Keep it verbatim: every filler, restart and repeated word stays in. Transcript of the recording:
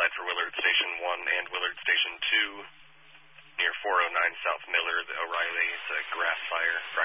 identified for Willard Station one and Willard Station two near four oh nine South Miller, the O'Reilly. It's a grass fire